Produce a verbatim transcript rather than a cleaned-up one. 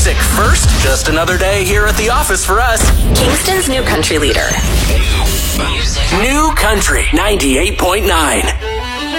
music first. Just another day here at the office for us. Kingston's new country leader. New Country ninety-eight point nine.